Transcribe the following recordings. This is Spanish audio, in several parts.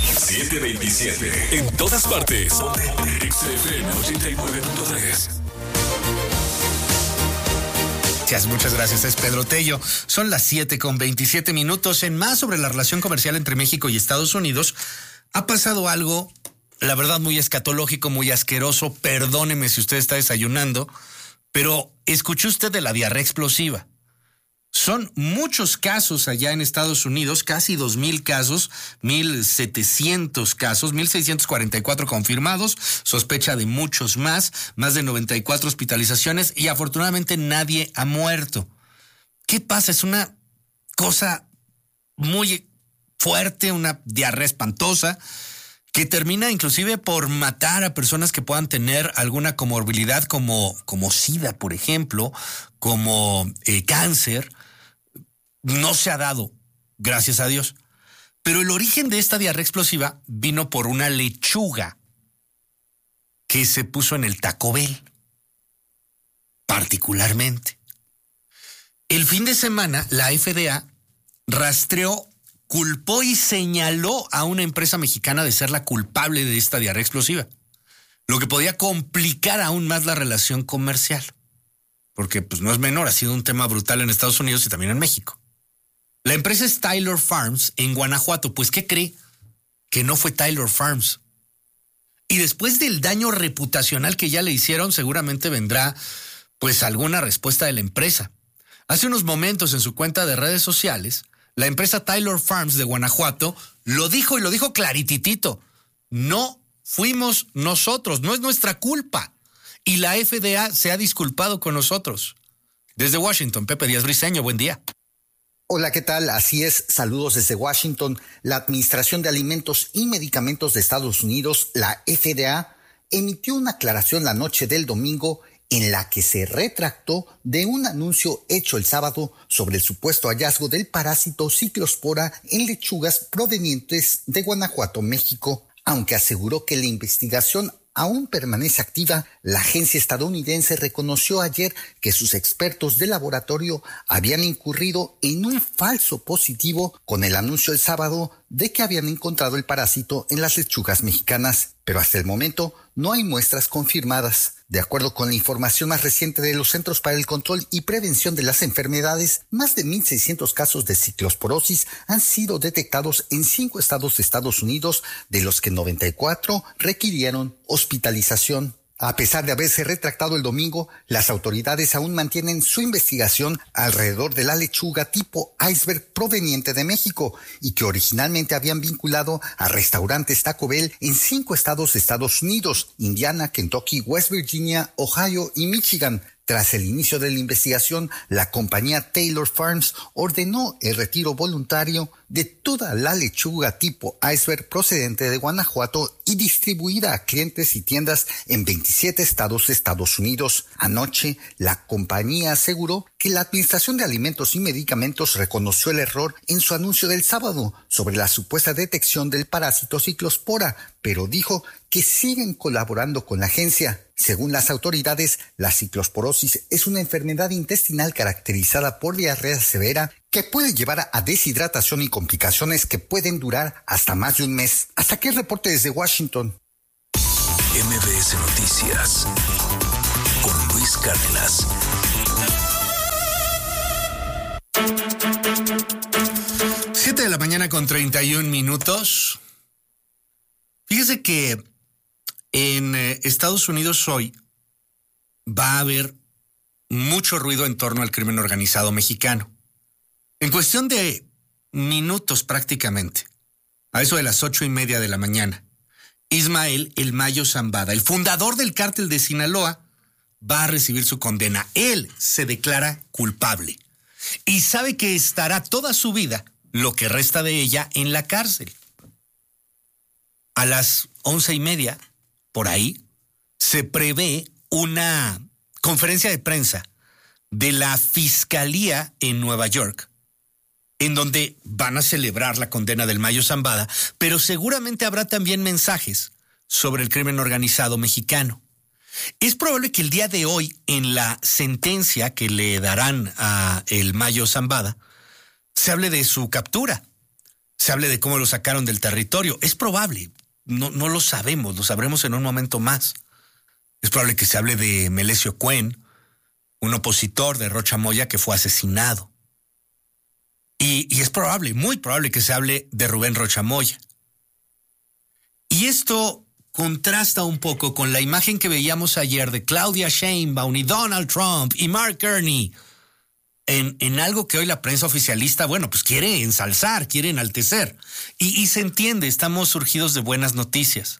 727. En todas partes. XFM 89.3. Muchas gracias, es Pedro Tello. Son las 7:27. En más sobre la relación comercial entre México y Estados Unidos, ha pasado algo, la verdad, muy escatológico, muy asqueroso. Perdóneme si usted está desayunando, pero escuchó usted de la diarrea explosiva. Son muchos casos allá en Estados Unidos, casi 2,000 casos, 1,700 casos, 1,644 confirmados, sospecha de muchos más de 94 hospitalizaciones y afortunadamente nadie ha muerto. ¿Qué pasa? Es una cosa muy fuerte, una diarrea espantosa que termina inclusive por matar a personas que puedan tener alguna comorbilidad como SIDA, por ejemplo, como cáncer. No se ha dado, gracias a Dios. Pero el origen de esta diarrea explosiva vino por una lechuga que se puso en el Taco Bell, particularmente. El fin de semana, la FDA rastreó, culpó y señaló a una empresa mexicana de ser la culpable de esta diarrea explosiva, lo que podía complicar aún más la relación comercial, porque pues no es menor, ha sido un tema brutal en Estados Unidos y también en México. La empresa es Taylor Farms en Guanajuato. Pues, ¿qué cree? Que no fue Taylor Farms. Y después del daño reputacional que ya le hicieron, seguramente vendrá pues alguna respuesta de la empresa. Hace unos momentos en su cuenta de redes sociales, la empresa Taylor Farms de Guanajuato lo dijo y lo dijo clarititito. No fuimos nosotros, no es nuestra culpa. Y la FDA se ha disculpado con nosotros. Desde Washington, Pepe Díaz Briceño, buen día. Hola, ¿qué tal? Así es, saludos desde Washington. La Administración de Alimentos y Medicamentos de Estados Unidos, la FDA, emitió una aclaración la noche del domingo en la que se retractó de un anuncio hecho el sábado sobre el supuesto hallazgo del parásito Ciclospora en lechugas provenientes de Guanajuato, México. Aunque aseguró que la investigación aún permanece activa, la agencia estadounidense reconoció ayer que sus expertos de laboratorio habían incurrido en un falso positivo con el anuncio el sábado de que habían encontrado el parásito en las lechugas mexicanas, pero hasta el momento no hay muestras confirmadas. De acuerdo con la información más reciente de los Centros para el Control y Prevención de las Enfermedades, más de 1,600 casos de ciclosporosis han sido detectados en 5 estados de Estados Unidos, de los que 94 requirieron hospitalización. A pesar de haberse retractado el domingo, las autoridades aún mantienen su investigación alrededor de la lechuga tipo iceberg proveniente de México y que originalmente habían vinculado a restaurantes Taco Bell en 5 estados de Estados Unidos: Indiana, Kentucky, West Virginia, Ohio y Michigan. Tras el inicio de la investigación, la compañía Taylor Farms ordenó el retiro voluntario de toda la lechuga tipo iceberg procedente de Guanajuato y distribuida a clientes y tiendas en 27 estados de Estados Unidos. Anoche, la compañía aseguró que la Administración de Alimentos y Medicamentos reconoció el error en su anuncio del sábado sobre la supuesta detección del parásito Ciclospora, pero dijo que siguen colaborando con la agencia. Según las autoridades, la ciclosporosis es una enfermedad intestinal caracterizada por diarrea severa que puede llevar a deshidratación y complicaciones que pueden durar hasta más de un mes. Hasta aquí el reporte desde Washington. MBS Noticias con Luis Cárdenas. 7:31. Fíjese que en Estados Unidos hoy va a haber mucho ruido en torno al crimen organizado mexicano. En cuestión de minutos prácticamente, a eso de las 8:30 de la mañana, Ismael El Mayo Zambada, el fundador del cártel de Sinaloa, va a recibir su condena. Él se declara culpable y sabe que estará toda su vida, lo que resta de ella, en la cárcel. A las 11:30, por ahí, se prevé una conferencia de prensa de la Fiscalía en Nueva York, en donde van a celebrar la condena del Mayo Zambada, pero seguramente habrá también mensajes sobre el crimen organizado mexicano. Es probable que el día de hoy, en la sentencia que le darán a el Mayo Zambada, se hable de su captura. se hable de cómo lo sacaron del territorio. Es probable, no lo sabemos, lo sabremos en un momento más. Es probable que se hable de Melesio Cuen, un opositor de Rocha Moya que fue asesinado. Y es probable, muy probable que se hable de Rubén Rocha Moya. Y esto contrasta un poco con la imagen que veíamos ayer de Claudia Sheinbaum y Donald Trump y Mark Carney en algo que hoy la prensa oficialista, bueno, pues quiere ensalzar, quiere enaltecer. Y se entiende, estamos surgidos de buenas noticias.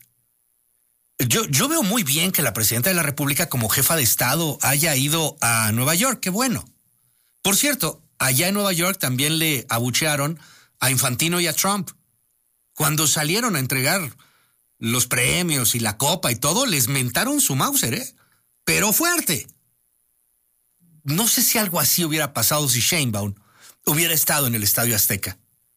Yo veo muy bien que la presidenta de la República como jefa de Estado haya ido a Nueva York, qué bueno. Por cierto, allá en Nueva York también le abuchearon a Infantino y a Trump. Cuando salieron a entregar los premios y la copa y todo, les mentaron su Mauser, pero fuerte. No sé si algo así hubiera pasado si Sheinbaum hubiera estado en el Estadio Azteca.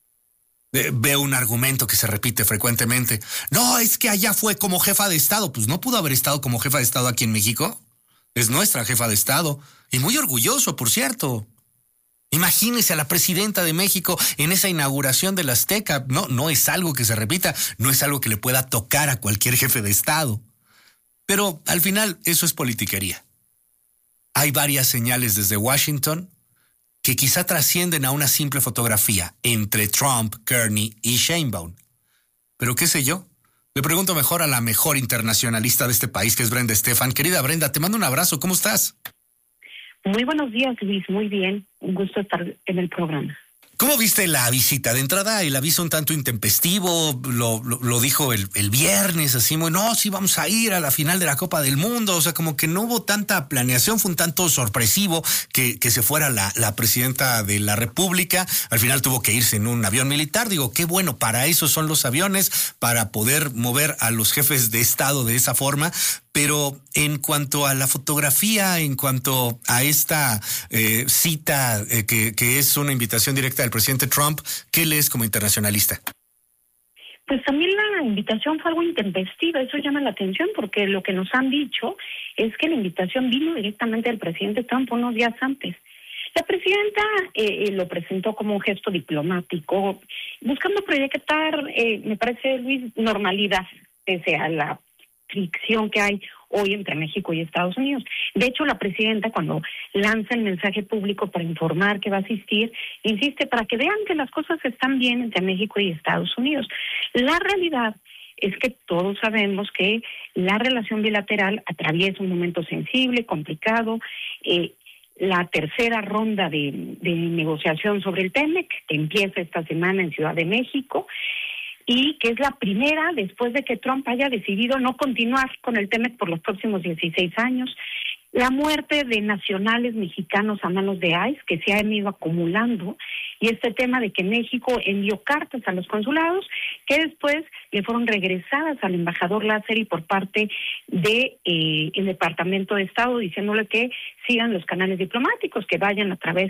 Veo un argumento que se repite frecuentemente. No, es que allá fue como jefa de Estado. Pues no pudo haber estado como jefa de Estado aquí en México. Es nuestra jefa de Estado. Y muy orgulloso, por cierto. Imagínese a la presidenta de México en esa inauguración del Azteca. No es algo que se repita, no es algo que le pueda tocar a cualquier jefe de Estado. Pero al final eso es politiquería. Hay varias señales desde Washington que quizá trascienden a una simple fotografía entre Trump, Carney y Sheinbaum. Pero qué sé yo, le pregunto mejor a la mejor internacionalista de este país, que es Brenda Estefan. Querida Brenda, te mando un abrazo, ¿cómo estás? Muy buenos días, Luis, muy bien, un gusto estar en el programa. ¿Cómo viste la visita? De entrada, el aviso un tanto intempestivo, lo dijo el viernes, así muy, no, sí vamos a ir a la final de la Copa del Mundo, o sea, como que no hubo tanta planeación, fue un tanto sorpresivo que se fuera la presidenta de la República, al final tuvo que irse en un avión militar, digo, qué bueno, para eso son los aviones, para poder mover a los jefes de Estado de esa forma. Pero en cuanto a la fotografía, en cuanto a esta cita que es una invitación directa del presidente Trump, ¿qué lees como internacionalista? Pues también la invitación fue algo intempestiva, eso llama la atención porque lo que nos han dicho es que la invitación vino directamente del presidente Trump unos días antes. La presidenta lo presentó como un gesto diplomático, buscando proyectar, me parece, Luis, normalidad, pese a la fricción que hay hoy entre México y Estados Unidos. De hecho, la presidenta, cuando lanza el mensaje público para informar que va a asistir, insiste para que vean que las cosas están bien entre México y Estados Unidos. La realidad es que todos sabemos que la relación bilateral atraviesa un momento sensible, complicado. La tercera ronda de negociación sobre el TEMEC, que empieza esta semana en Ciudad de México, y que es la primera después de que Trump haya decidido no continuar con el TEMEC por los próximos 16 años. La muerte de nacionales mexicanos a manos de ICE, que se han ido acumulando, y este tema de que México envió cartas a los consulados, que después le fueron regresadas al embajador Lázari por parte de el Departamento de Estado, diciéndole que sigan los canales diplomáticos, que vayan a través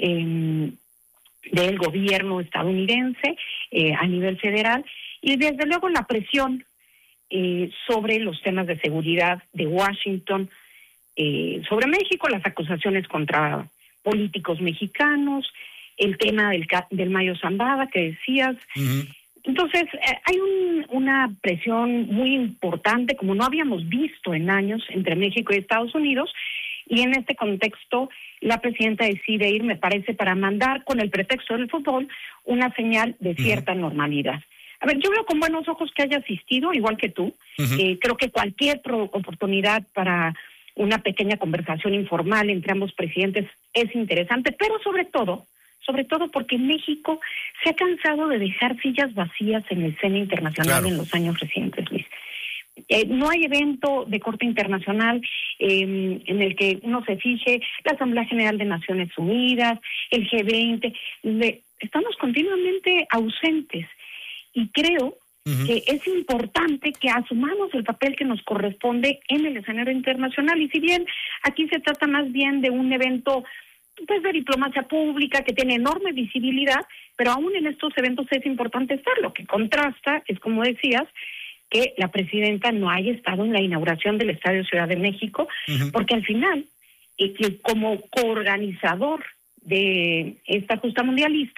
del gobierno estadounidense a nivel federal, y desde luego la presión sobre los temas de seguridad de Washington sobre México, las acusaciones contra políticos mexicanos, el tema del Mayo Zambada que decías. Uh-huh. Entonces, hay una presión muy importante, como no habíamos visto en años, entre México y Estados Unidos, y en este contexto la presidenta decide ir, me parece, para mandar, con el pretexto del fútbol, una señal de cierta normalidad. A ver, yo veo con buenos ojos que haya asistido, igual que tú. Uh-huh. Creo que cualquier oportunidad para una pequeña conversación informal entre ambos presidentes es interesante, pero sobre todo porque México se ha cansado de dejar sillas vacías en la escena internacional. Claro. En los años recientes, Luis. No hay evento de corte internacional en el que uno se fije, la Asamblea General de Naciones Unidas, el G20, estamos continuamente ausentes, y creo que es importante que asumamos el papel que nos corresponde en el escenario internacional, y si bien aquí se trata más bien de un evento pues de diplomacia pública que tiene enorme visibilidad, pero aún en estos eventos es importante estar. Lo que contrasta es, como decías, que la presidenta no haya estado en la inauguración del Estadio Ciudad de México, porque al final, como coorganizador de esta justa mundialista,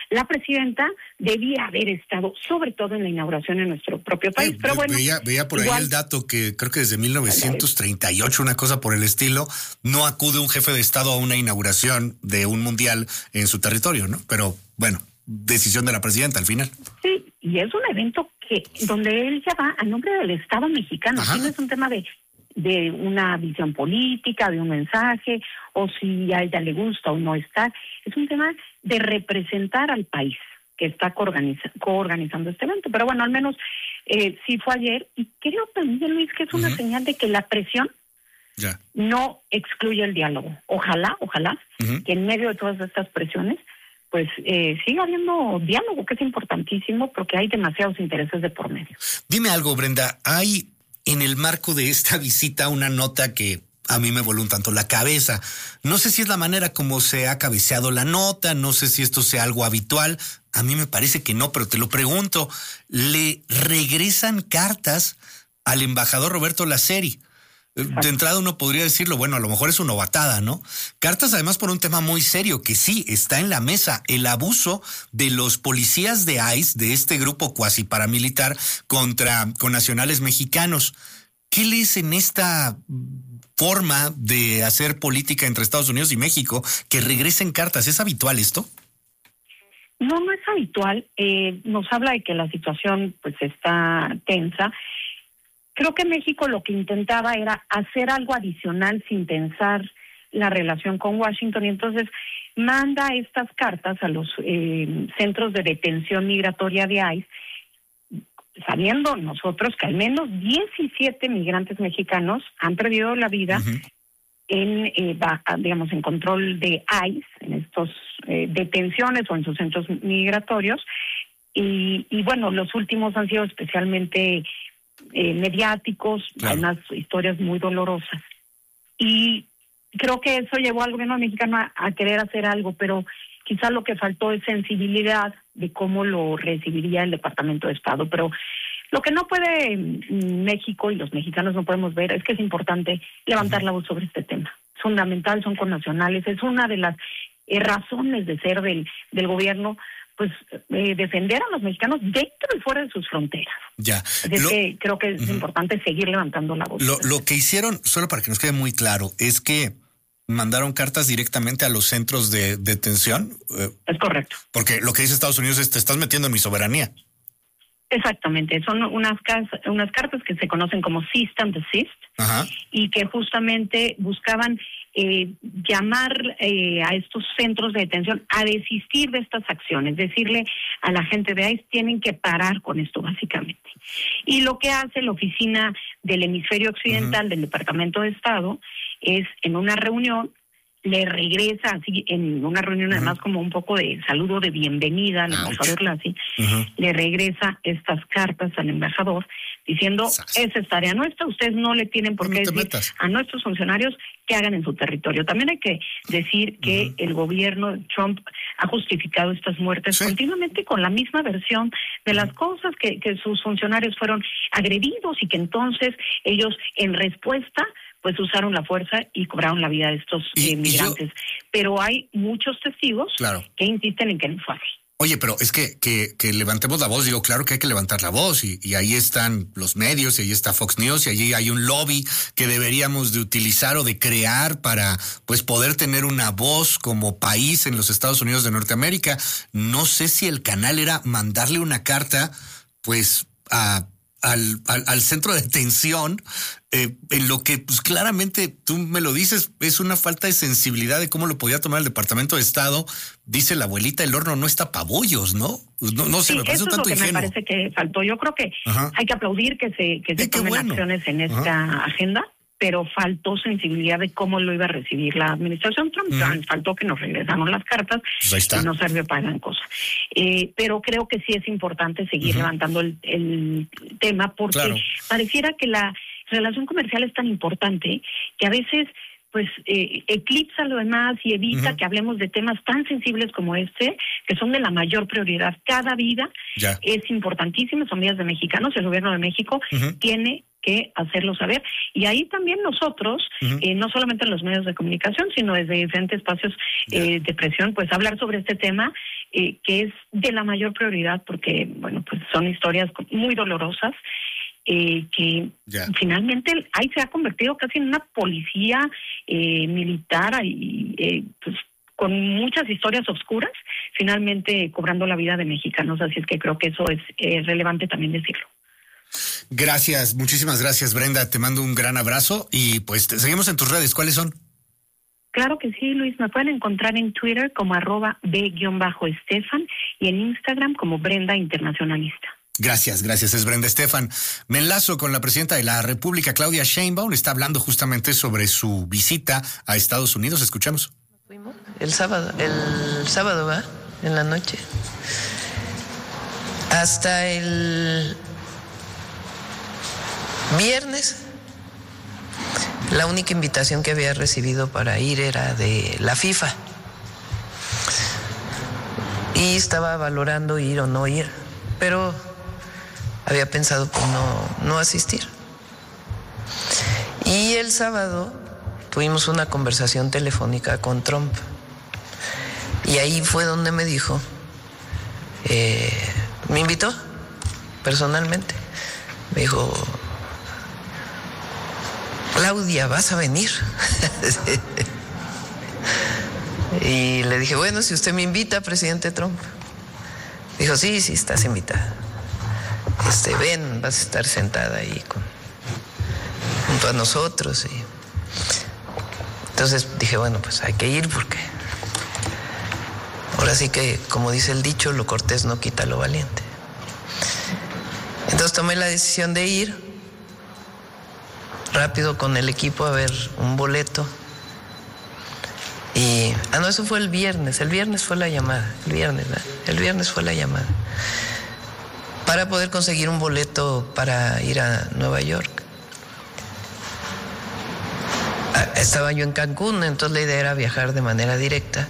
la presidenta debía haber estado, sobre todo en la inauguración en nuestro propio país. Pero bueno, veía por igual, ahí el dato que creo que desde 1938, una cosa por el estilo, no acude un jefe de Estado a una inauguración de un mundial en su territorio, ¿no? Pero bueno, decisión de la presidenta al final. Sí, y es un evento donde él ya va a nombre del Estado mexicano. Aquí no es un tema de una visión política, de un mensaje, o si a ella le gusta o no está. Es un tema de representar al país que está coorganizando este evento. Pero bueno, al menos sí fue ayer, y creo también, Luis, que es una señal de que la presión no excluye el diálogo. Ojalá que en medio de todas estas presiones pues siga habiendo diálogo, que es importantísimo, porque hay demasiados intereses de por medio. Dime algo, Brenda, hay en el marco de esta visita una nota que a mí me voló un tanto la cabeza. No sé si es la manera como se ha cabeceado la nota, no sé si esto sea algo habitual, a mí me parece que no, pero te lo pregunto. Le regresan cartas al embajador Roberto Laceri. De entrada uno podría decirlo, bueno, a lo mejor es una novatada, ¿no? Cartas además por un tema muy serio que sí está en la mesa, el abuso de los policías de ICE, de este grupo cuasi paramilitar, con nacionales mexicanos. ¿Qué lees en esta forma de hacer política entre Estados Unidos y México, que regresen cartas? ¿Es habitual esto? No es habitual. Nos habla de que la situación pues está tensa. Creo que México lo que intentaba era hacer algo adicional sin tensar la relación con Washington, y entonces manda estas cartas a los centros de detención migratoria de ICE, sabiendo nosotros que al menos 17 migrantes mexicanos han perdido la vida en control de ICE, en estos detenciones o en sus centros migratorios, y bueno, los últimos han sido especialmente mediáticos, claro. Unas historias muy dolorosas. Y creo que eso llevó al gobierno mexicano a querer hacer algo, pero quizá lo que faltó es sensibilidad de cómo lo recibiría el Departamento de Estado. Pero lo que no puede México y los mexicanos no podemos ver es que es importante levantar la voz sobre este tema. Es fundamental, son connacionales, es una de las razones de ser del gobierno, pues defender a los mexicanos dentro y fuera de sus fronteras. Ya. Que creo que es importante seguir levantando la voz. Lo que hicieron, solo para que nos quede muy claro, es que mandaron cartas directamente a los centros de detención. Es correcto. Porque lo que dice Estados Unidos es: te estás metiendo en mi soberanía. Exactamente, son unas cartas que se conocen como cease and desist, y que justamente buscaban llamar a estos centros de detención a desistir de estas acciones, decirle a la gente de ICE: tienen que parar con esto, básicamente. Y lo que hace la oficina del hemisferio occidental del Departamento de Estado es, en una reunión, le regresa, así en una reunión además como un poco de saludo de bienvenida al embajador Lacey, le regresa estas cartas al embajador diciendo: esa es tarea nuestra, ustedes no le tienen por qué decir a nuestros funcionarios qué hagan en su territorio. También hay que decir que el gobierno de Trump ha justificado estas muertes continuamente con la misma versión de las cosas, que sus funcionarios fueron agredidos y que entonces ellos, en respuesta, pues usaron la fuerza y cobraron la vida de estos migrantes. Pero hay muchos testigos que insisten en que no fue así. Oye, pero es que levantemos la voz. Digo, claro que hay que levantar la voz, y ahí están los medios, y ahí está Fox News, y allí hay un lobby que deberíamos de utilizar o de crear para pues poder tener una voz como país en los Estados Unidos de Norteamérica. No sé si el canal era mandarle una carta pues al centro de detención, en lo que pues claramente, tú me lo dices, es una falta de sensibilidad de cómo lo podía tomar el Departamento de Estado. Dice la abuelita, el horno no está pa' bollos, ¿no? No sé, me parece un tanto ingenuo. Me parece que faltó. Yo creo que hay que aplaudir que se tomen acciones en esta agenda, pero faltó sensibilidad de cómo lo iba a recibir la administración Trump. Faltó que nos regresaron las cartas, pues y no sirvió para gran cosa. Pero creo que sí es importante seguir levantando el tema, porque pareciera que la relación comercial es tan importante que a veces pues eclipsa lo demás y evita que hablemos de temas tan sensibles como este, que son de la mayor prioridad. Cada vida es importantísima, son vidas de mexicanos. El gobierno de México tiene que hacerlo saber. Y ahí también nosotros, no solamente en los medios de comunicación, sino desde diferentes espacios de presión, pues hablar sobre este tema, que es de la mayor prioridad, porque, bueno, pues son historias muy dolorosas, que finalmente ahí se ha convertido casi en una policía militar y pues con muchas historias oscuras, finalmente cobrando la vida de mexicanos. Así es que creo que eso es relevante también decirlo. Gracias, muchísimas gracias, Brenda. Te mando un gran abrazo y pues te seguimos en tus redes. ¿Cuáles son? Claro que sí, Luis. Me pueden encontrar en Twitter como @b_Estefan y en Instagram como Brenda Internacionalista. Gracias, es Brenda Estefan. Me enlazo con la presidenta de la República, Claudia Sheinbaum. Está hablando justamente sobre su visita a Estados Unidos. Escuchamos. El sábado, ¿va? En la noche. Hasta el viernes, la única invitación que había recibido para ir era de la FIFA. Y estaba valorando ir o no ir, pero había pensado pues no asistir. Y el sábado tuvimos una conversación telefónica con Trump. Y ahí fue donde me dijo, me invitó personalmente. Me dijo, Claudia, ¿vas a venir? Y le dije, bueno, si usted me invita, presidente Trump. Dijo, sí, estás invitada. Ven, vas a estar sentada ahí junto a nosotros. Y entonces dije, bueno, pues hay que ir porque ahora sí que, como dice el dicho, lo cortés no quita lo valiente. Entonces tomé la decisión de ir rápido con el equipo a ver un boleto. Y, no, eso fue el viernes fue la llamada, el viernes fue la llamada, para poder conseguir un boleto para ir a Nueva York. Estaba yo en Cancún, entonces la idea era viajar de manera directa.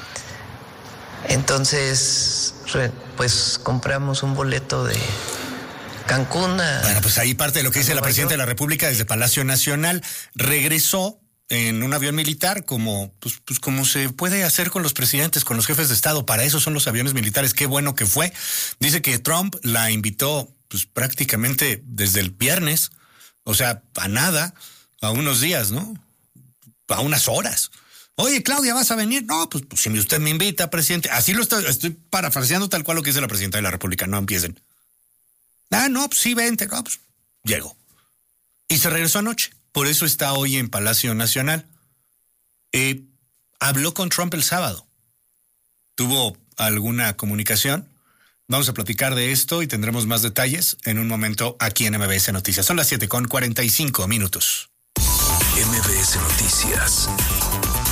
Entonces, pues compramos un boleto de Cancún a... Bueno, pues ahí parte de lo que dice la presidenta de la República desde Palacio Nacional. Regresó en un avión militar como se puede hacer con los presidentes, con los jefes de Estado. Para eso son los aviones militares. Qué bueno que fue. Dice que Trump la invitó pues prácticamente desde el viernes, o sea, a nada, a unos días, ¿no? A unas horas. Oye, Claudia, ¿vas a venir? No, pues si usted me invita, presidente. Así lo estoy parafraseando tal cual lo que dice la presidenta de la República. No empiecen. No, pues sí, vente. No, pues llegó. Y se regresó anoche. Por eso está hoy en Palacio Nacional. Habló con Trump el sábado. ¿Tuvo alguna comunicación? Vamos a platicar de esto y tendremos más detalles en un momento aquí en MBS Noticias. Son las 7:45. MBS Noticias.